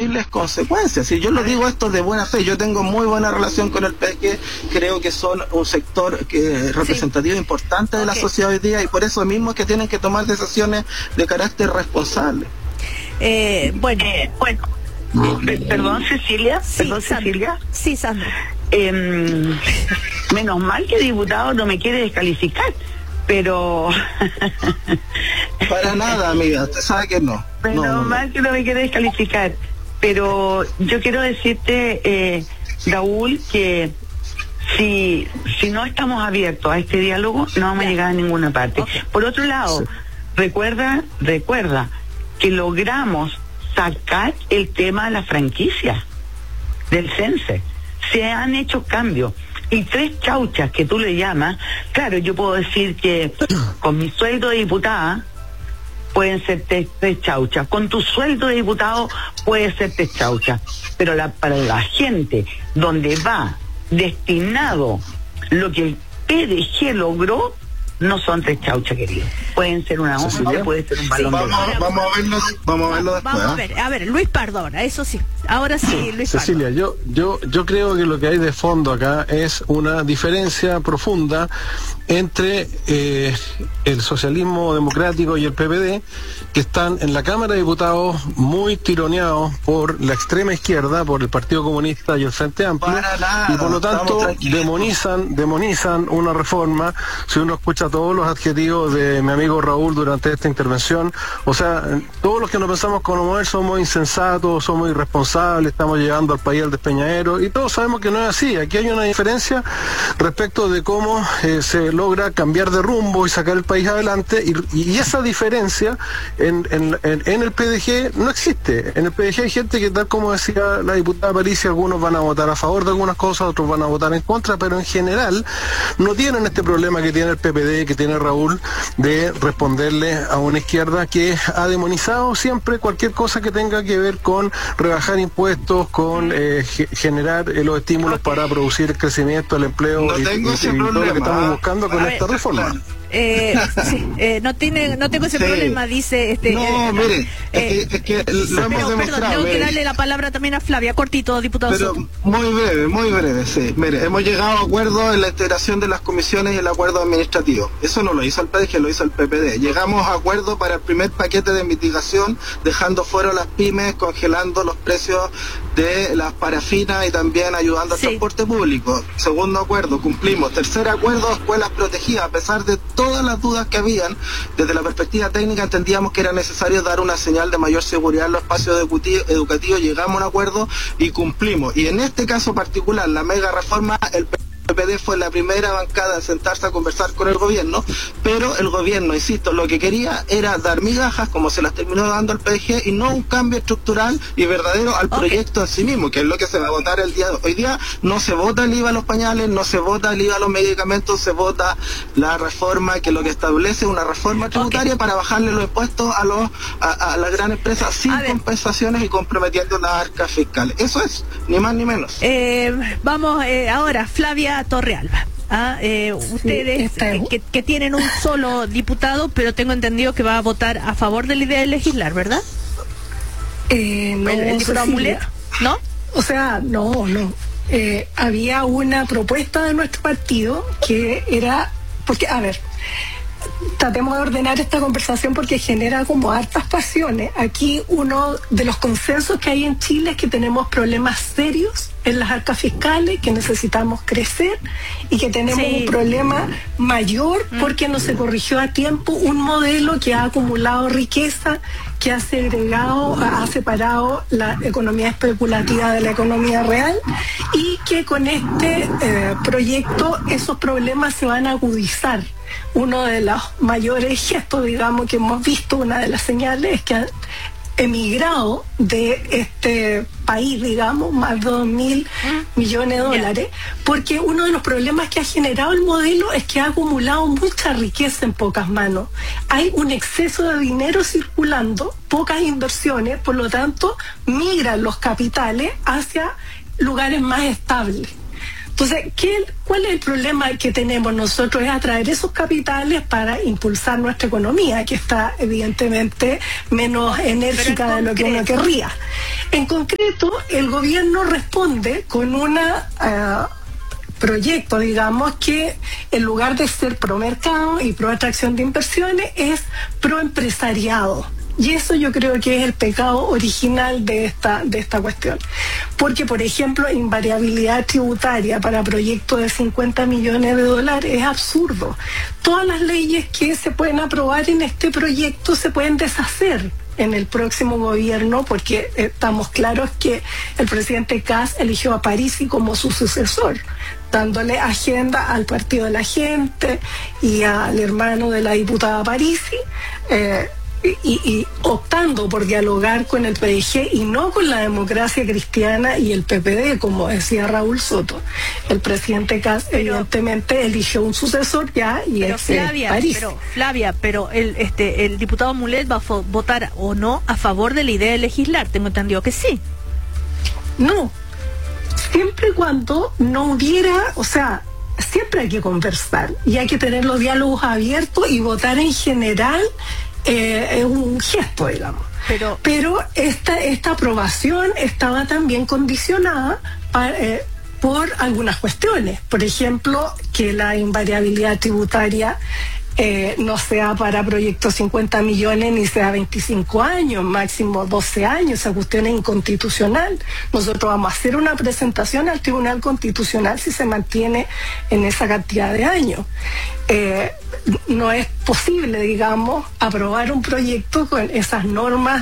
posibles consecuencias. Y yo lo digo esto de buena fe, yo tengo muy buena relación con el PDG, creo que son un sector representativo importante de la sociedad hoy día, y por eso mismo es que tienen que tomar decisiones de carácter responsable. Perdón, Cecilia. Sí, Sandra. Menos mal que el diputado no me quiere descalificar, pero... Para nada, amiga, usted sabe que no. Menos mal que no me quiere descalificar, pero yo quiero decirte, Raúl, que si no estamos abiertos a este diálogo, no vamos a llegar a ninguna parte. Por otro lado, recuerda que logramos sacar el tema de la franquicia del CENSE. Se han hecho cambios. Y 3 chauchas que tú le llamas, claro, yo puedo decir que con mi sueldo de diputada pueden ser 3 chauchas, con tu sueldo de diputado puede ser 3 chauchas, pero para la gente donde va destinado lo que el PDG logró, no son 3 chauchas, querido. Pueden ser una onza, puede ser un balón de oro. Vamos a verlo después. Vamos a ver, Luis Pardo ahora, eso sí. Ahora sí, Luis Pardo. Cecilia, yo creo que lo que hay de fondo acá es una diferencia profunda entre el socialismo democrático y el PPD, que están en la Cámara de Diputados muy tironeados por la extrema izquierda, por el Partido Comunista y el Frente Amplio, y por lo tanto demonizan una reforma. Si uno escucha todos los adjetivos de mi amigo Raúl durante esta intervención, o sea, todos los que nos pensamos como él somos insensatos, somos irresponsables, estamos llevando al país al despeñadero, y todos sabemos que no es así. Aquí hay una diferencia respecto de cómo se logra cambiar de rumbo y sacar el país adelante, y esa diferencia en el PDG no existe. En el PDG hay gente que, tal como decía la diputada Paricia, algunos van a votar a favor de algunas cosas, otros van a votar en contra, pero en general no tienen este problema que tiene el PPD, que tiene Raúl, de responderle a una izquierda que ha demonizado siempre cualquier cosa que tenga que ver con rebajar impuestos, con generar los estímulos para producir el crecimiento, el empleo y todo lo que estamos buscando con esta reforma. No tengo ese problema, dice mire, es que lo hemos demostrado. Perdón, tengo que darle la palabra también a Flavia, cortito, diputado. Pero muy breve, sí. Mire, hemos llegado a acuerdos en la integración de las comisiones y el acuerdo administrativo. Eso no lo hizo el PDG, lo hizo el PPD. Llegamos a acuerdo para el primer paquete de mitigación, dejando fuera a las pymes, congelando los precios de las parafinas y también ayudando al transporte público. Segundo acuerdo, cumplimos. Tercer acuerdo, escuelas protegidas. A pesar de todas las dudas que habían, desde la perspectiva técnica entendíamos que era necesario dar una señal de mayor seguridad en los espacios educativos, llegamos a un acuerdo y cumplimos. Y en este caso particular, la mega reforma, el PPD fue la primera bancada en sentarse a conversar con el gobierno, pero el gobierno, insisto, lo que quería era dar migajas, como se las terminó dando al PDG, y no un cambio estructural y verdadero al proyecto en sí mismo, que es lo que se va a votar el día de hoy. Día no se vota el IVA a los pañales, no se vota el IVA a los medicamentos, se vota la reforma que lo que establece una reforma tributaria para bajarle los impuestos a las grandes empresas sin compensaciones y comprometiendo las arcas fiscales. Eso es, ni más ni menos. Vamos ahora, Flavia Torrealba. Ustedes que tienen un solo diputado, pero tengo entendido que va a votar a favor de la idea de legislar, ¿verdad? No, ¿El diputado Mulet? ¿No? O sea, no. Había una propuesta de nuestro partido que era, porque, a ver, tratemos de ordenar esta conversación porque genera como hartas pasiones. Aquí uno de los consensos que hay en Chile es que tenemos problemas serios en las arcas fiscales, que necesitamos crecer y que tenemos un problema mayor porque no se corrigió a tiempo un modelo que ha acumulado riqueza, que ha separado la economía especulativa de la economía real, y que con este proyecto esos problemas se van a agudizar. Uno de los mayores gestos, digamos, que hemos visto, una de las señales, es que han emigrado de este país, digamos, más de 2.000 millones de dólares, porque uno de los problemas que ha generado el modelo es que ha acumulado mucha riqueza en pocas manos. Hay un exceso de dinero circulando, pocas inversiones, por lo tanto, migran los capitales hacia lugares más estables. Entonces, ¿cuál es el problema que tenemos nosotros? Es atraer esos capitales para impulsar nuestra economía, que está evidentemente menos enérgica de lo que uno querría. En concreto, el gobierno responde con una proyecto, digamos, que en lugar de ser pro mercado y pro atracción de inversiones, es pro empresariado. Y eso yo creo que es el pecado original de esta cuestión. Porque, por ejemplo, invariabilidad tributaria para proyectos de 50 millones de dólares es absurdo. Todas las leyes que se pueden aprobar en este proyecto se pueden deshacer en el próximo gobierno, porque estamos claros que el presidente Kast eligió a Parisi como su sucesor, dándole agenda al Partido de la Gente y al hermano de la diputada Parisi, y optando por dialogar con el PDG y no con la Democracia Cristiana y el PPD, como decía Raúl Soto. El presidente Kast evidentemente eligió un sucesor ya, y es Parisi. Flavia, pero el diputado Mulet va a votar o no a favor de la idea de legislar. Tengo entendido que sí. No, siempre y cuando no hubiera, o sea, siempre hay que conversar y hay que tener los diálogos abiertos, y votar en general es un gesto, digamos. Pero esta aprobación estaba también condicionada por algunas cuestiones. Por ejemplo, que la invariabilidad tributaria no sea para proyectos 50 millones ni sea 25 años, máximo 12 años. Esa cuestión es inconstitucional. Nosotros vamos a hacer una presentación al Tribunal Constitucional si se mantiene en esa cantidad de años. No es posible, digamos, aprobar un proyecto con esas normas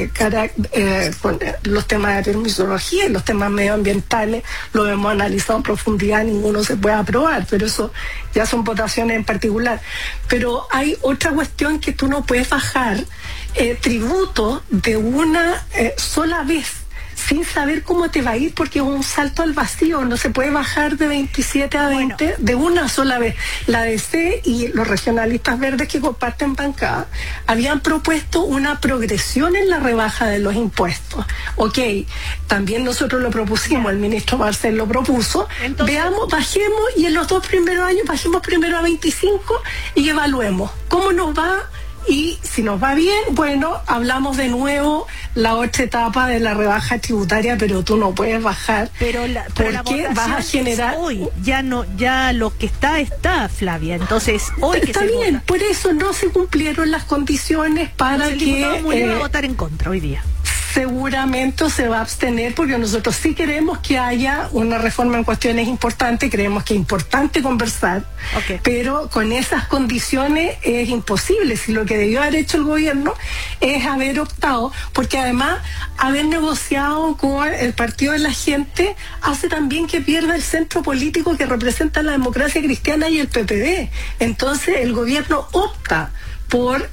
con los temas de permisología y los temas medioambientales. Lo hemos analizado en profundidad, ninguno se puede aprobar, pero eso ya son votaciones en particular. Pero hay otra cuestión, que tú no puedes bajar tributo de una sola vez sin saber cómo te va a ir, porque es un salto al vacío. No se puede bajar de 27 a 20 de una sola vez. La DC y los regionalistas verdes que comparten bancada habían propuesto una progresión en la rebaja de los impuestos. Ok, también nosotros lo propusimos, el ministro Marcel lo propuso. Entonces, veamos, bajemos, y en los 2 primeros años bajemos primero a 25 y evaluemos cómo nos va. Y si nos va bien, bueno, hablamos de nuevo la otra etapa de la rebaja tributaria, pero tú no puedes bajar, porque vas a generar hoy. Ya lo que está, Flavia. Entonces, hoy está bien, por eso no se cumplieron las condiciones para que... El diputado Mulet va a votar en contra hoy día. Seguramente se va a abstener, porque nosotros sí queremos que haya una reforma en cuestiones importantes, creemos que es importante conversar, pero con esas condiciones es imposible. Si lo que debió haber hecho el gobierno es haber optado, porque además haber negociado con el Partido de la Gente hace también que pierda el centro político que representa la Democracia Cristiana y el PPD. Entonces el gobierno opta por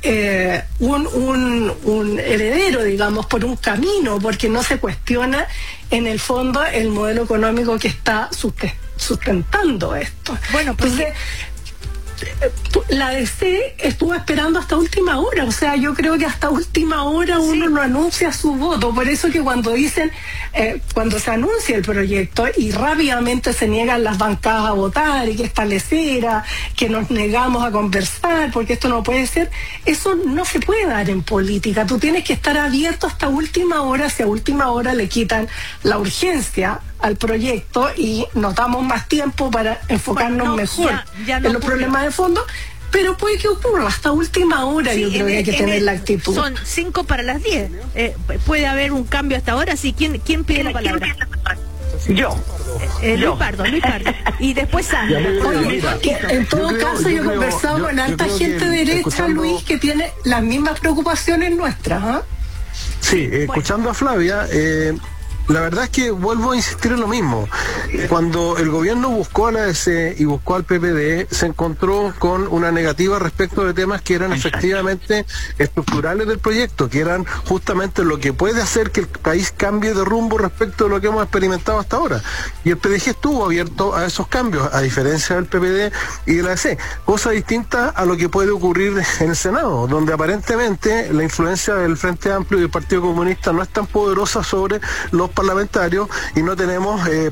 un heredero, digamos, por un camino, porque no se cuestiona en el fondo el modelo económico que está sustentando esto. Bueno, pues entonces, la DC estuvo esperando hasta última hora. O sea, yo creo que hasta última hora uno no anuncia su voto. Por eso que cuando dicen, cuando se anuncia el proyecto y rápidamente se niegan las bancadas a votar, y que esta lecera, que nos negamos a conversar, porque esto no puede ser, eso no se puede dar en política. Tú tienes que estar abierto hasta última hora. Si a última hora le quitan la urgencia al proyecto y nos damos más tiempo para enfocarnos mejor en los problemas de fondo, pero puede que ocurra hasta última hora. Sí, yo creo que hay que tener la actitud. Son 5 para las 10. Puede haber un cambio hasta ahora. Sí, ¿quién pide la palabra? Yo. Luis Pardo. Y después Sandra. En todo caso, yo he conversado con alta gente derecha, Luis, que tiene las mismas preocupaciones nuestras. Sí, escuchando a Flavia, la verdad es que vuelvo a insistir en lo mismo. Cuando el gobierno buscó a la ADC y buscó al PPD, se encontró con una negativa respecto de temas que eran efectivamente estructurales del proyecto, que eran justamente lo que puede hacer que el país cambie de rumbo respecto de lo que hemos experimentado hasta ahora. Y el PDG estuvo abierto a esos cambios, a diferencia del PPD y de la ADC. Cosa distinta a lo que puede ocurrir en el Senado, donde aparentemente la influencia del Frente Amplio y del Partido Comunista no es tan poderosa sobre los parlamentarios, y no tenemos parlamentarios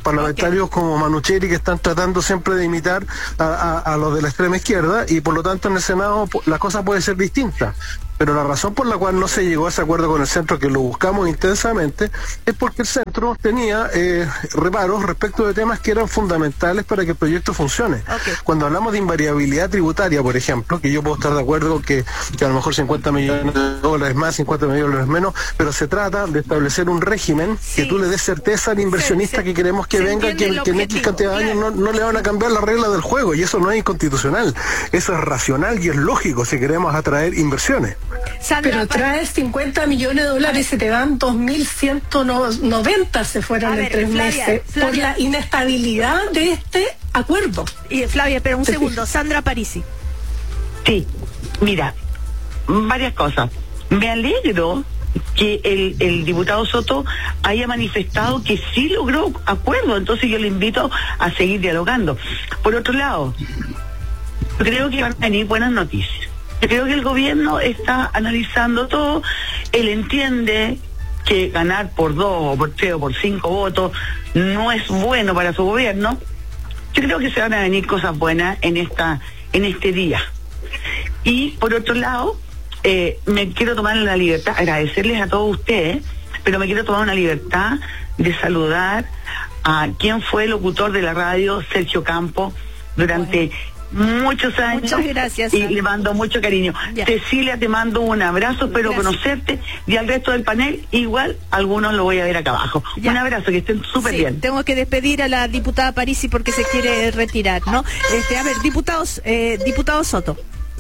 parlamentarios como Manucheri, que están tratando siempre de imitar a los de la extrema izquierda, y por lo tanto en el Senado la cosa puede ser distinta. Pero la razón por la cual no se llegó a ese acuerdo con el centro, que lo buscamos intensamente, es porque el centro tenía reparos respecto de temas que eran fundamentales para que el proyecto funcione. Okay. Cuando hablamos de invariabilidad tributaria, por ejemplo, que yo puedo estar de acuerdo que a lo mejor 50 millones de dólares más, 50 millones de dólares menos, pero se trata de establecer un régimen que tú le des certeza al inversionista que queremos que venga, que en X cantidad de años no le van a cambiar las reglas del juego, y eso no es inconstitucional, eso es racional y es lógico si queremos atraer inversiones. Sandra, pero traes 50 millones de dólares y se te dan 2.190, se fueron en 3 meses, por la inestabilidad de este acuerdo. Y Flavia, pero un segundo, Sandra Parisi. Sí, mira, varias cosas. Me alegro que el diputado Soto haya manifestado que sí logró acuerdo, entonces yo le invito a seguir dialogando. Por otro lado, creo que van a venir buenas noticias. Yo creo que el gobierno está analizando todo, él entiende que ganar por 2 o por 3 o por 5 votos no es bueno para su gobierno. Yo creo que se van a venir cosas buenas en este día. Y por otro lado, me quiero tomar la libertad, agradecerles a todos ustedes, pero me quiero tomar una libertad de saludar a quien fue el locutor de la radio, Sergio Campo, durante muchos años. Muchas gracias. Y le mando mucho cariño. Ya. Cecilia, te mando un abrazo, espero Gracias. Conocerte, y al resto del panel, igual, algunos lo voy a ver acá abajo. Ya. Un abrazo, que estén súper bien. Tengo que despedir a la diputada Parisi porque se quiere retirar, ¿no? A ver, diputado Soto.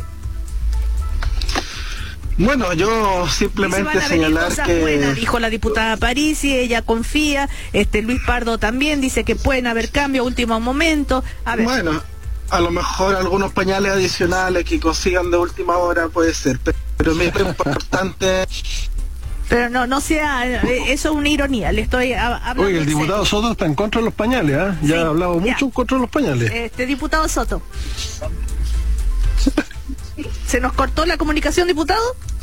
Bueno, yo Dice, simplemente van a venir señalar cosas que... buenas, dijo la diputada Parisi, ella confía, Luis Pardo también dice que pueden haber cambios a último momento. A ver. Bueno, a lo mejor algunos pañales adicionales que consigan de última hora puede ser, pero me parece importante... Pero no sea, eso es una ironía, le estoy hablando. Oye, el en diputado serio. Soto está en contra de los pañales, ¿ah? Ya Sí, ha hablado ya. mucho en contra de los pañales. Diputado Soto. ¿Se nos cortó la comunicación, diputado?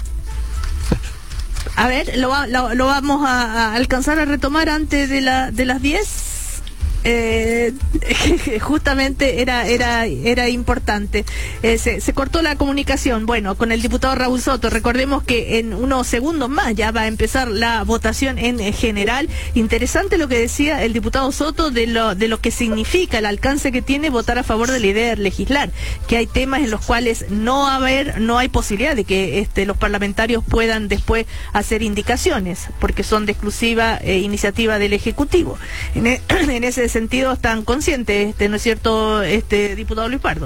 A ver, lo vamos a alcanzar a retomar antes de las 10. Justamente era importante. Se cortó la comunicación. Bueno, con el diputado Raúl Soto. Recordemos que en unos segundos más ya va a empezar la votación en general. Interesante lo que decía el diputado Soto de lo que significa el alcance que tiene votar a favor de la idea de legislar, que hay temas en los cuales no hay posibilidad de que los parlamentarios puedan después hacer indicaciones, porque son de exclusiva iniciativa del Ejecutivo. En ese sentido están conscientes, ¿no es cierto, diputado Luis Pardo?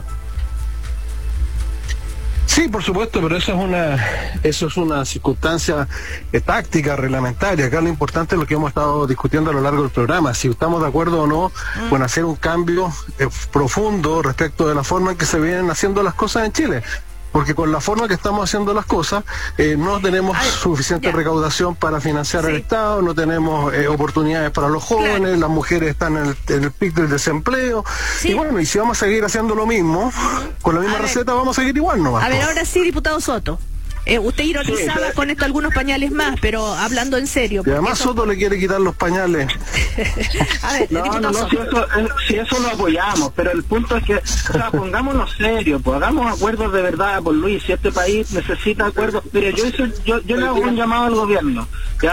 Sí, por supuesto, pero eso es una circunstancia táctica, reglamentaria. Acá lo importante es lo que hemos estado discutiendo a lo largo del programa, si estamos de acuerdo o no con hacer un cambio profundo respecto de la forma en que se vienen haciendo las cosas en Chile. Porque con la forma que estamos haciendo las cosas, no tenemos suficiente recaudación para financiar el Estado, no tenemos oportunidades para los jóvenes, las mujeres están en el pic del desempleo. Sí. Y bueno, y si vamos a seguir haciendo lo mismo, con la misma receta vamos a seguir igual nomás. A ver, ahora sí, diputado Soto. Usted ironizaba con esto algunos pañales más, pero hablando en serio. Y además eso... Soto le quiere quitar los pañales. A ver, diputado Soto. si eso lo apoyamos, pero el punto es que, pongámonos serios, pues hagamos acuerdos de verdad, por Luis, si este país necesita acuerdos. Mire, yo le hago un llamado al gobierno,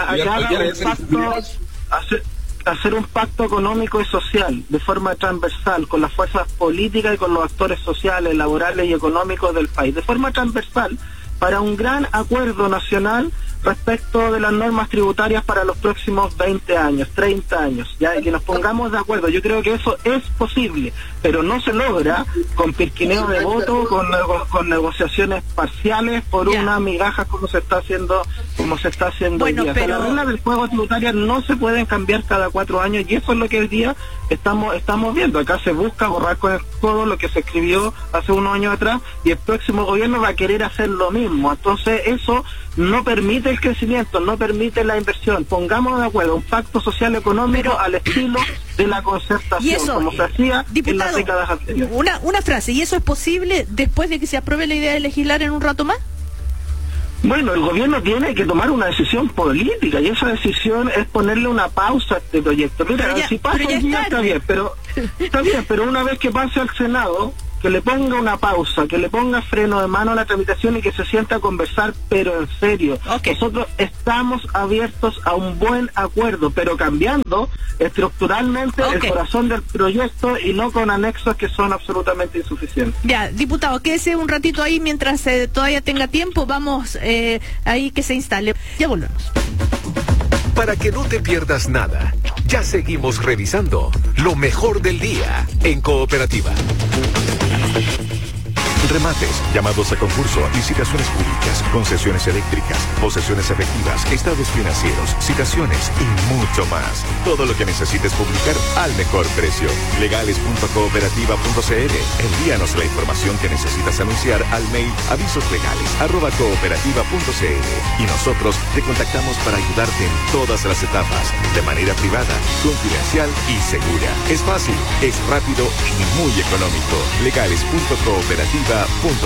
hacer un pacto económico y social de forma transversal con las fuerzas políticas y con los actores sociales, laborales y económicos del país, de forma transversal, para un gran acuerdo nacional respecto de las normas tributarias para los próximos 20 años, 30 años, ya, y que nos pongamos de acuerdo. Yo creo que eso es posible, pero no se logra con pirquineo de voto, con negociaciones parciales por unas migajas como se está haciendo Bueno, hoy día. pero... O sea, las reglas del juego tributario no se pueden cambiar cada 4 años, y eso es lo que hoy día estamos viendo. Acá se busca borrar con el codo lo que se escribió hace unos años atrás, y el próximo gobierno va a querer hacer lo mismo. Entonces eso no permite el crecimiento, no permite la inversión. Pongamos de acuerdo un pacto social económico al estilo de la concertación, y eso, como se hacía en las décadas anteriores. Una frase, ¿y eso es posible después de que se apruebe la idea de legislar en un rato más? Bueno, el gobierno tiene que tomar una decisión política y esa decisión es ponerle una pausa a este proyecto. Mira, si pasa el día está bien, pero una vez que pase al Senado, que le ponga una pausa, que le ponga freno de mano a la tramitación y que se sienta a conversar, pero en serio. Okay. Nosotros estamos abiertos a un buen acuerdo, pero cambiando estructuralmente el corazón del proyecto y no con anexos que son absolutamente insuficientes. Ya, diputado, quédese un ratito ahí mientras todavía tenga tiempo, vamos ahí que se instale. Ya volvemos. Para que no te pierdas nada, ya seguimos revisando lo mejor del día en Cooperativa. Remates, llamados a concurso, licitaciones públicas, concesiones eléctricas, posesiones efectivas, estados financieros, citaciones y mucho más. Todo lo que necesites publicar al mejor precio. Legales.cooperativa.cl. Envíanos la información que necesitas anunciar al mail avisoslegales@cooperativa.cl y nosotros te contactamos para ayudarte en todas las etapas, de manera privada, confidencial y segura. Es fácil, es rápido y muy económico. Legales.cooperativa.cl.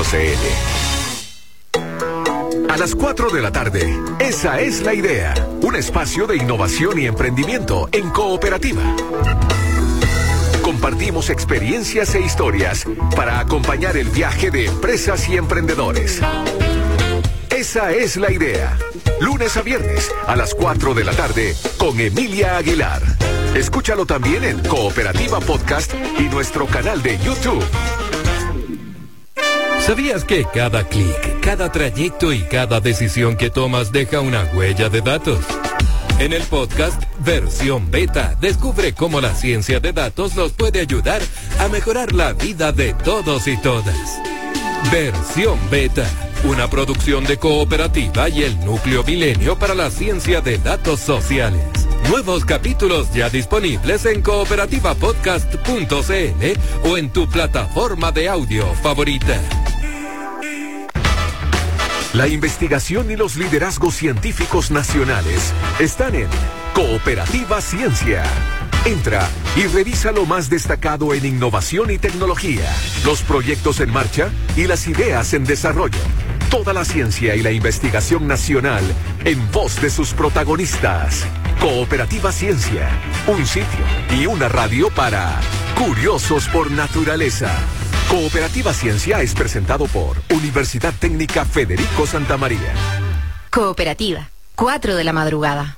A las 4 de la tarde, esa es la idea. Un espacio de innovación y emprendimiento en Cooperativa. Compartimos experiencias e historias para acompañar el viaje de empresas y emprendedores. Esa es la idea. Lunes a viernes a las 4 de la tarde con Emilia Aguilar. Escúchalo también en Cooperativa Podcast y nuestro canal de YouTube. ¿Sabías que cada clic, cada trayecto y cada decisión que tomas deja una huella de datos? En el podcast Versión Beta, descubre cómo la ciencia de datos nos puede ayudar a mejorar la vida de todos y todas. Versión Beta, una producción de Cooperativa y el Núcleo Milenio para la Ciencia de Datos Sociales. Nuevos capítulos ya disponibles en cooperativapodcast.cl o en tu plataforma de audio favorita. La investigación y los liderazgos científicos nacionales están en Cooperativa Ciencia. Entra y revisa lo más destacado en innovación y tecnología, los proyectos en marcha y las ideas en desarrollo. Toda la ciencia y la investigación nacional en voz de sus protagonistas. Cooperativa Ciencia, un sitio y una radio para curiosos por naturaleza. Cooperativa Ciencia es presentado por Universidad Técnica Federico Santa María. Cooperativa, 4 de la madrugada.